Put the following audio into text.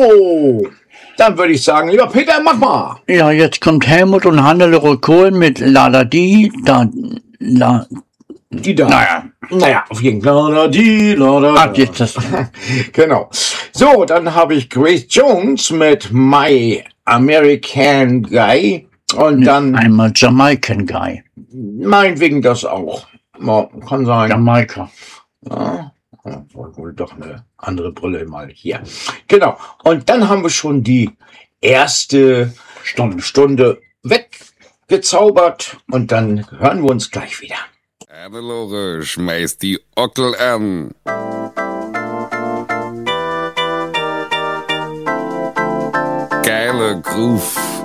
So, dann würde ich sagen, lieber Peter, mach mal. Ja, jetzt kommt Helmut und Hannelore Kohl mit Die da. Naja, auf jeden Fall. Jetzt das. Genau. So, dann habe ich Grace Jones mit My American Guy. Und dann einmal Jamaican Guy. Meinetwegen das auch. Ja, kann sein. Jamaika. Ja, wohl doch eine andere Brille mal hier. Genau. Und dann haben wir schon die erste Stunde weggezaubert. Und dann hören wir uns gleich wieder. Hannelore schmeißt die Ockel an. Geile Groove.